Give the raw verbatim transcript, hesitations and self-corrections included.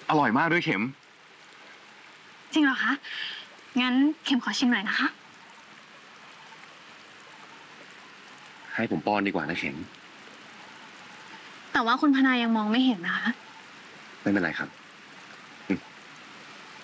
อร่อยมากด้วยเข็มจริงเหรอคะงั้นเข็มขอชิมหน่อยนะคะให้ผมป้อนดีกว่านะเข็มแต่ว่าคุณพนายังมองไม่เห็นนะคะไม่เป็นไรครับ